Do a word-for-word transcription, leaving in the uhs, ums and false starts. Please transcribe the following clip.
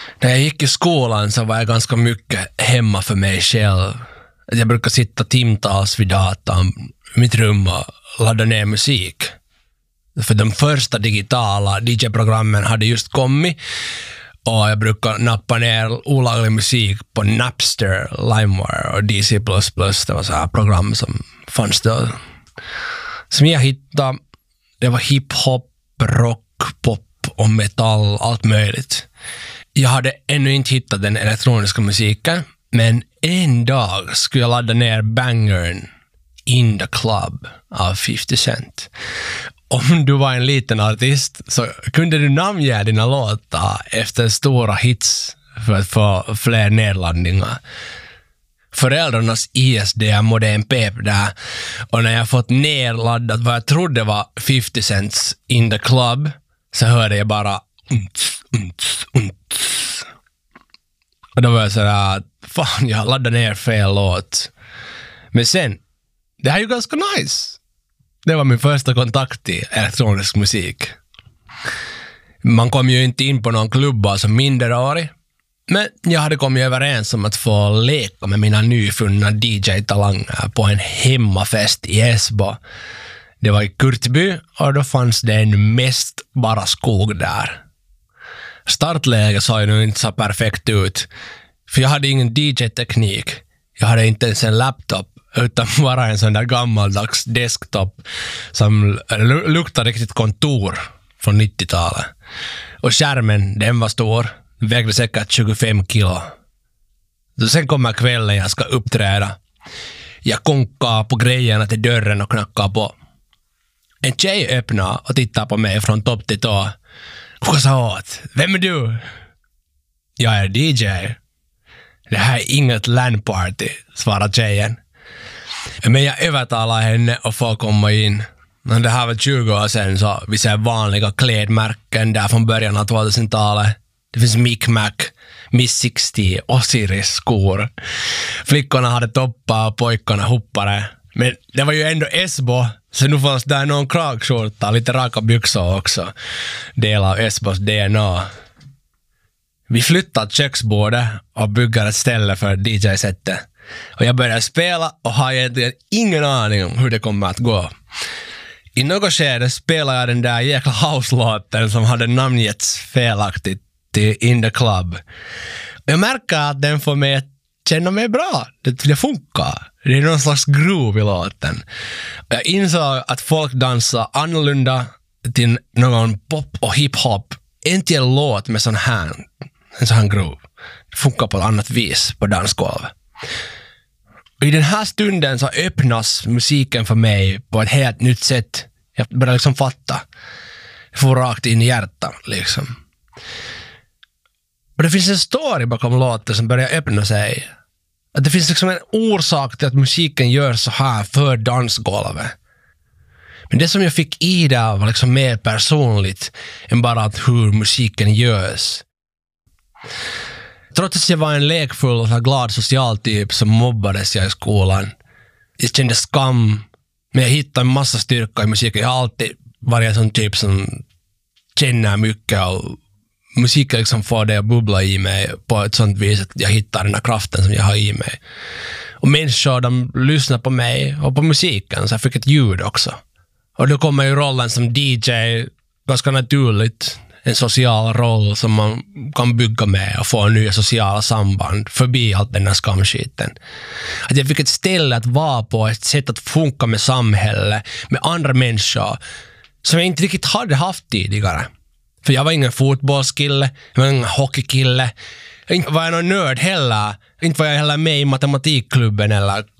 När jag gick i skolan så var jag ganska mycket hemma för mig själv. Jag brukar sitta timtals vid datorn i mitt rum och ladda ner musik. För de första digitala D J-programmen hade just kommit och jag brukar nappa ner olaglig musik på Napster, LimeWire och D C plus plus. Det var så här program som fanns då. Som jag hittade, det var hiphop, rock, pop och metall, allt möjligt. Jag hade ännu inte hittat den elektroniska musiken, men en dag skulle jag ladda ner bangern In the Club av fifty cent. Om du var en liten artist så kunde du namnge dina låtar efter stora hits för att få fler nedladdningar. Föräldrarnas I S D mådde en pep där, och när jag fått nedladdat vad jag trodde var fifty cents In the Club så hörde jag bara unts, unts, unts. Och då var jag sådär, fan, jag laddade ner fel låt. Men sen, det här är ju ganska nice. Det var min första kontakt till elektronisk musik. Man kom ju inte in på någon klubba som minderårig, men jag hade kommit överens om att få leka med mina nyfunna D J-talanger på en hemmafest i Esbo. Det var i Kurtby och då fanns det en mest bara skog där. Startläget såg ju nu inte så perfekt ut, för jag hade ingen D J-teknik. Jag hade inte ens en laptop, utan bara en sån där gammaldags desktop som luktade riktigt kontor från nittiotalet. Och skärmen, den var stor, vägde säkert tjugofem kilo. Så sen kommer kvällen jag ska uppträda. Jag konkar på grejerna till dörren och knackar på. En tjej öppnar och tittar på mig från topp till tå. Vad sa åt? Vem är du? Jag är D J. Det här är inget LAN-party, svarar tjejen. Men jag övertalar henne och får komma in. Men det här var tjugo år sedan, så vi ser vanliga klädmärken där från början av tvåtusentalet. Det finns Micmac, Miss sextio, Osiris skor. Flickorna hade toppar och pojkarna hoppare. Men det var ju ändå Esbo, så nu fanns där någon kragskjorta, lite raka byxor också. Del av Esbos D N A. Vi flyttade köksbordet och byggde ett ställe för D J-sättet. Och jag började spela och har egentligen ingen aning om hur det kommer att gå. I något skede spelade jag den där jäkla house-låten som hade namngetts felaktigt till In the Club. Och jag märker att den får mig att känna mig bra. Det, det funkar. Det är någon slags groove i låten. Och jag insåg att folk dansar annorlunda till någon pop och hiphop. Inte en låt med sån här, en sån här groove. Det funkar på ett annat vis på dansgolvet. Och i den här stunden så öppnas musiken för mig på ett helt nytt sätt. Jag börjar liksom fatta. Jag får rakt in i hjärtat liksom. Och det finns en story bakom låten som börjar öppna sig. Att det finns liksom en orsak till att musiken gör så här för dansgolvet. Men det som jag fick i där var liksom mer personligt än bara att hur musiken görs. Trots att jag var en lekfull och glad social typ så mobbades jag i skolan. Jag kände skam, men jag hittade en massa styrka i musiken. Jag har alltid varit en sån typ som känner mycket, och musiken liksom får det att bubbla i mig på ett sånt vis att jag hittar den här kraften som jag har i mig. Och människor, de lyssnar på mig och på musiken, så jag fick ett ljud också. Och då kommer ju rollen som D J ganska naturligt. En social roll som man kan bygga med och få nya sociala samband förbi allt den här skamskiten. Att jag fick ett ställe att vara på, ett sätt att funka med samhället, med andra människor som jag inte riktigt hade haft tidigare. För jag var ingen fotbollskille, jag var ingen hockeykille, inte var jag någon nörd heller, inte var jag heller med i matematikklubben eller